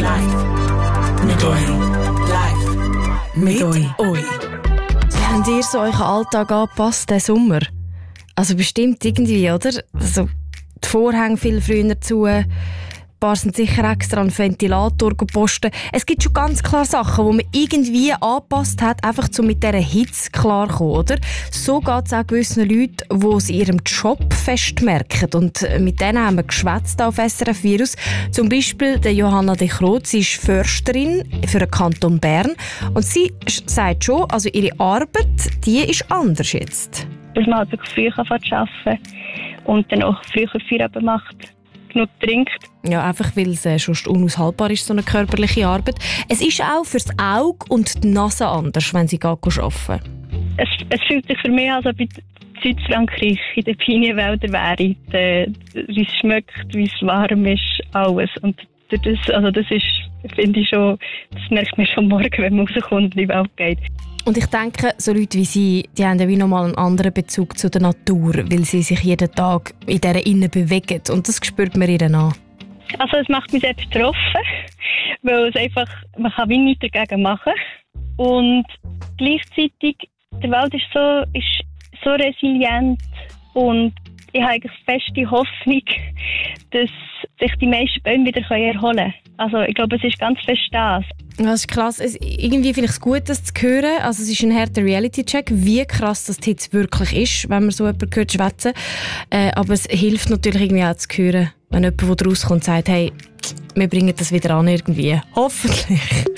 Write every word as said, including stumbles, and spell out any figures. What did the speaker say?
Live mit euch. Live mit euch. Wie habt ihr so euren Alltag angepasst diesen Sommer? Also bestimmt irgendwie, oder? Also die Vorhänge viel früher zu. Ein paar sind sicher extra an den Ventilator gepostet. Es gibt schon ganz klar Sachen, die man irgendwie angepasst hat, einfach um mit dieser Hitze klarzukommen, oder? So geht es auch gewissen Leuten, die es in ihrem Job fest merken. Und mit denen haben wir geschwätzt auf S R F Virus. Zum Beispiel der Johanna de Groot, sie ist Försterin für den Kanton Bern. Und sie sagt schon, also ihre Arbeit, die ist anders jetzt. Dass man halt wirklich früh arbeiten und dann auch früher Feierabend macht. Genug trinkt. Ja, einfach weil es äh, sonst unaushaltbar ist, so eine körperliche Arbeit. Es ist auch fürs Auge und die Nase anders, wenn sie geht arbeiten. Es, es fühlt sich für mich an, als ob ich in Südfrankreich in den Pinienwäldern wäre. Wie es schmeckt, wie es warm ist, alles. Und das, also das ist, finde ich schon, das merkt man schon morgen, wenn man rauskommt und in die Welt geht. Und ich denke, so Leute wie Sie, die haben ja wie nochmal einen anderen Bezug zu der Natur, weil sie sich jeden Tag in dieser Innen bewegen. Und das spürt man ihnen an. Also es macht mich sehr betroffen, weil es einfach, man kann wie nichts dagegen machen. Und gleichzeitig, der Wald ist so, ist so resilient und ich habe eigentlich feste Hoffnung, dass sich die meisten Bäume wieder erholen können. Also ich glaube, es ist ganz fest das. Das ist krass. Es, irgendwie finde ich es gut, das zu hören. Also es ist ein harter Reality-Check, wie krass das jetzt wirklich ist, wenn man so jemanden hört schwätzen. Äh, aber es hilft natürlich irgendwie auch zu hören, wenn jemand, der rauskommt, sagt, hey, wir bringen das wieder an irgendwie. Hoffentlich.